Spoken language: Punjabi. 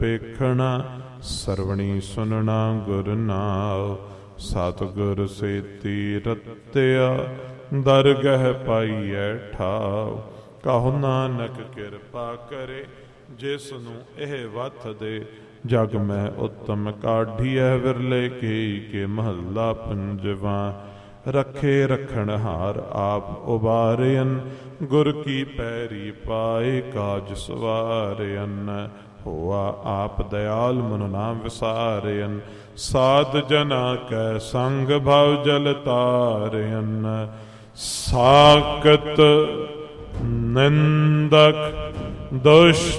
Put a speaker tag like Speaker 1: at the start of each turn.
Speaker 1: ਪੇਖਣਾ ਸਰਵਣੀ ਸੁਨਣਾ ਗੁਰ ਨਾਮ। ਸਤਿਗੁਰ ਸੇਤੀ ਰਤਿਆ ਦਰਗਹਿ ਪਾਈਐ ਠਾਉ। ਕਹੋ ਨਾਨਕ ਕਿਰਪਾ ਕਰੇ ਜਿਸ ਨੂੰ ਇਹ ਵਥ ਦੇ। ਜਗ ਮੈਂ ਉੱਤਮ ਕਾਢੀਐ ਵਿਰਲੇ ਕੇ ਮਹੱਲਾ ਪੰਜਵਾਂ। ਰੱਖੇ ਰਖਣਹਾਰ ਆਪ ਉਬਾਰਿਅਨ ਗੁਰ ਕੀ ਪੈਰੀ ਪਾਏ ਕਾਜ ਸਵਾਰਿਅਨ। ਹੋਆ ਆਪ ਦਇਆਲ ਮਨੁ ਨਾਮ ਵਿਸਾਰਿਅਨ। ਸਾਧ ਜਨਾ ਕੈ ਸੰਗ ਭਵ ਜਲ ਤਾਰਿਅਨ। ਸਾਕਤ ਨਿੰਦਕ ਦੁਸ਼ਟ